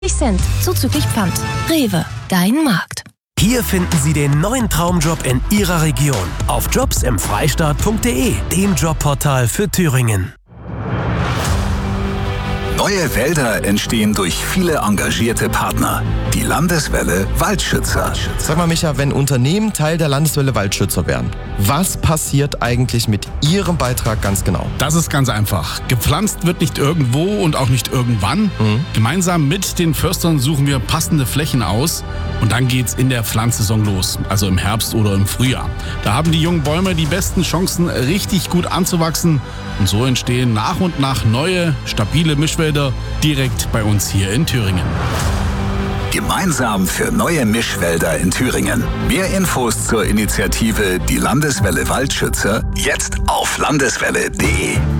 Cent zuzüglich Pfand. Rewe, dein Markt. Hier finden Sie den neuen Traumjob in Ihrer Region auf jobsimfreistaat.de, dem Jobportal für Thüringen. Neue Wälder entstehen durch viele engagierte Partner. Die Landeswelle Waldschützer. Sag mal, Micha, wenn Unternehmen Teil der Landeswelle Waldschützer werden, was passiert eigentlich mit Ihrem Beitrag ganz genau? Das ist ganz einfach. Gepflanzt wird nicht irgendwo und auch nicht irgendwann. Gemeinsam mit den Förstern suchen wir passende Flächen aus und dann geht's in der Pflanzsaison los, also im Herbst oder im Frühjahr. Da haben die jungen Bäume die besten Chancen, richtig gut anzuwachsen und so entstehen nach und nach neue, stabile Mischwälder direkt bei uns hier in Thüringen. Gemeinsam für neue Mischwälder in Thüringen. Mehr Infos zur Initiative Die Landeswelle Waldschützer jetzt auf landeswelle.de.